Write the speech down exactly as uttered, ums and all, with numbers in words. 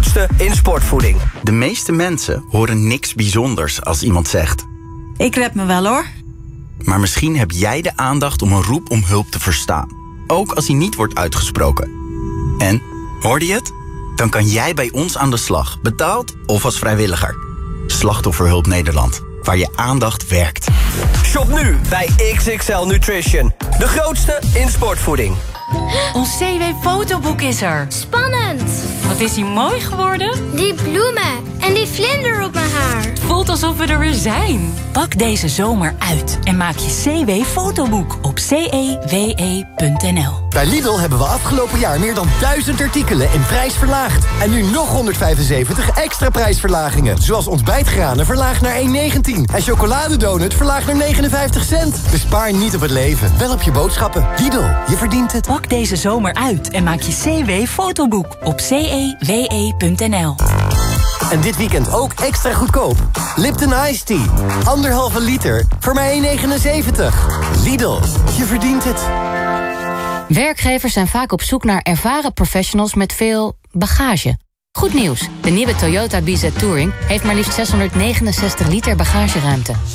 grootste in sportvoeding. De meeste mensen horen niks bijzonders als iemand zegt: ik red me wel, hoor. Maar misschien heb jij de aandacht om een roep om hulp te verstaan. Ook als die niet wordt uitgesproken. En, hoorde je het? Dan kan jij bij ons aan de slag, betaald of als vrijwilliger. Slachtofferhulp Nederland, waar je aandacht werkt. Shop nu bij X X L Nutrition. De grootste in sportvoeding. Ons C W-fotoboek is er. Spannend! Wat is hij mooi geworden? Die bloemen en die vlinder op mijn haar. Het voelt alsof we er weer zijn. Pak deze zomer uit en maak je C W-fotoboek op cewe punt n l. Bij Lidl hebben we afgelopen jaar meer dan duizend artikelen in prijs verlaagd. En nu nog honderdvijfenzeventig extra prijsverlagingen. Zoals ontbijtgranen verlaagd naar één negentien. En chocoladedonut verlaagd naar negenenvijftig cent. Bespaar niet op het leven, wel op je boodschappen. Lidl, je verdient het. Pak deze zomer uit en maak je C W-fotoboek op cewe punt n l. En dit weekend ook extra goedkoop. Lipton Ice Tea. Anderhalve liter voor maar één negenenzeventig. Lidl, je verdient het. Werkgevers zijn vaak op zoek naar ervaren professionals met veel bagage. Goed nieuws, de nieuwe Toyota B Z Touring heeft maar liefst zeshonderdnegenenzestig liter bagageruimte.